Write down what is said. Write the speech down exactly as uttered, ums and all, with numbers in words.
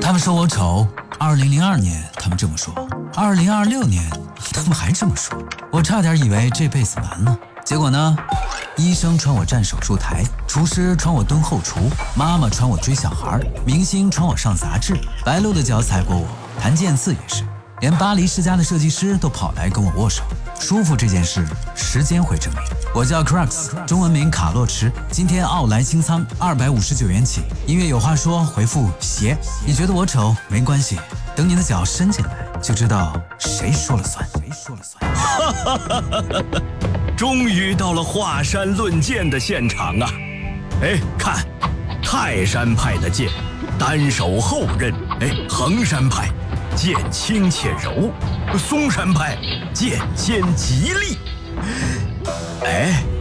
他们说我丑，二零零二年他们这么说，二零二六年他们还这么说，我差点以为这辈子完了。结果呢，医生传我站手术台，厨师传我蹲后厨，妈妈传我追小孩，明星传我上杂志，白鹿的脚踩过我，谭健次也是，连巴黎世家的设计师都跑来跟我握手。舒服这件事，时间会证明。我叫 Crux， 中文名卡洛驰，今天奥莱清仓二百五十九元起。音乐有话说，回复鞋。你觉得我丑没关系，等你的脚伸进来，就知道谁说了算。谁说了算？ 哈哈哈哈哈！终于到了华山论剑的现场啊！哎，看，泰山派的剑，单手后刃；哎，衡山派剑轻且柔，嵩山派剑尖极利。哎。